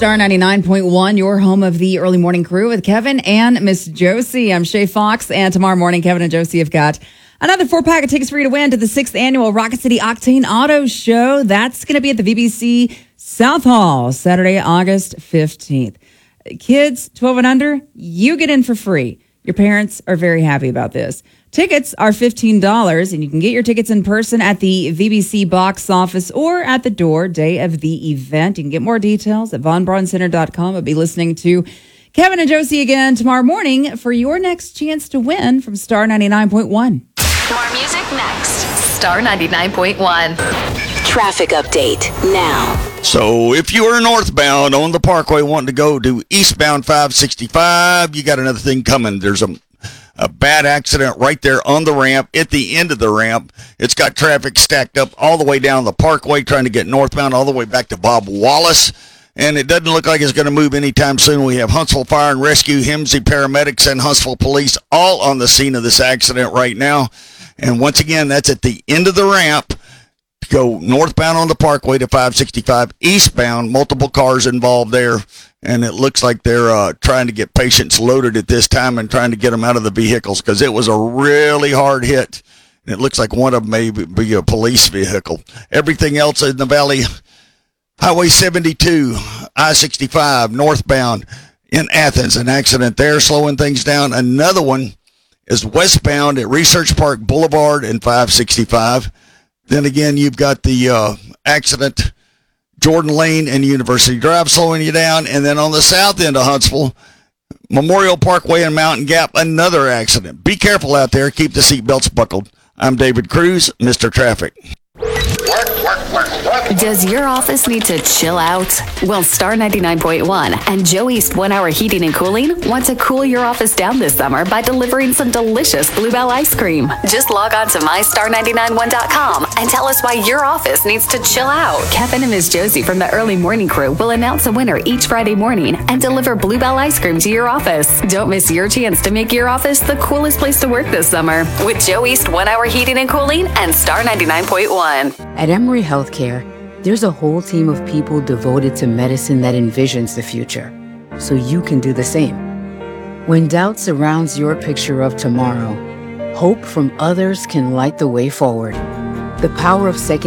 Star 99.1, your home of the early morning crew with Kevin and Miss Josie. I'm Shay Fox, and tomorrow morning, Kevin and Josie have got another 4-pack of tickets for you to win to the 6th annual Rocket City Octane Auto Show. That's going to be at the VBC South Hall, Saturday, August 15th. Kids 12 and under, you get in for free. Your parents are very happy about this. Tickets are $15, and you can get your tickets in person at the VBC box office or at the door day of the event. You can get more details at vonbrauncenter.com. I'll be listening to Kevin and Josie again tomorrow morning for your next chance to win from Star 99.1. More music next. Star 99.1. Traffic update now. So if you are northbound on the Parkway wanting to go to eastbound 565, you got another thing coming. There's a bad accident right there on the ramp, at the end of the ramp. It's got traffic stacked up all the way down the Parkway trying to get northbound all the way back to Bob Wallace. And it doesn't look like it's going to move anytime soon. We have Huntsville Fire and Rescue, Hemsey Paramedics, and Huntsville Police all on the scene of this accident right now. And once again, that's at the end of the ramp. Go northbound on the Parkway to 565, eastbound, multiple cars involved there, and it looks like they're trying to get patients loaded at this time and trying to get them out of the vehicles because it was a really hard hit, and it looks like one of them may be a police vehicle. Everything else in the valley, Highway 72, I-65, northbound in Athens, an accident there slowing things down. Another one is westbound at Research Park Boulevard and 565. Then again, you've got the accident, Jordan Lane and University Drive slowing you down. And then on the south end of Huntsville, Memorial Parkway and Mountain Gap, another accident. Be careful out there. Keep the seatbelts buckled. I'm David Cruz, Mr. Traffic. Does your office need to chill out? Well, Star 99.1 and Joe East 1 Hour Heating and Cooling want to cool your office down this summer by delivering some delicious Bluebell ice cream. Just log on to mystar991.com and tell us why your office needs to chill out. Kevin and Miss Josie from the early morning crew will announce a winner each Friday morning and deliver Bluebell ice cream to your office. Don't miss your chance to make your office the coolest place to work this summer with Joe East 1 Hour Heating and Cooling and Star 99.1. At Emory Healthcare, there's a whole team of people devoted to medicine that envisions the future, so you can do the same. When doubt surrounds your picture of tomorrow, hope from others can light the way forward. The power of second